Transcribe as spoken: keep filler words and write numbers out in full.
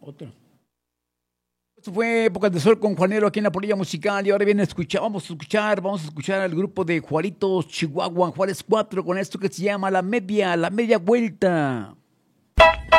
Otra. Esto fue Épocas de Sol con Juanero aquí en la Polilla Musical. Y ahora viene a escuchar, vamos a escuchar, vamos a escuchar al grupo de Juaritos Chihuahua, Juárez cuatro, con esto que se llama La Media, La Media Vuelta.